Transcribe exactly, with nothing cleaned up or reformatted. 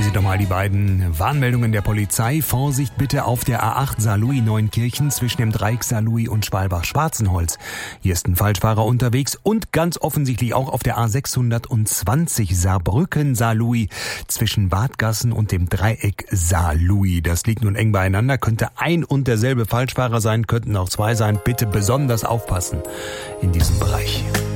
Hier sind nochmal die beiden Warnmeldungen der Polizei. Vorsicht bitte auf der A acht Saarlouis-Neunkirchen zwischen dem Dreieck Saarlouis und Schwalbach-Schwarzenholz. Hier ist ein Falschfahrer unterwegs und ganz offensichtlich auch auf der A sechshundertzwanzig Saarbrücken-Saarlouis zwischen Wadgassen und dem Dreieck Saarlouis. Das liegt nun eng beieinander, könnte ein und derselbe Falschfahrer sein, könnten auch zwei sein. Bitte besonders aufpassen in diesem Bereich.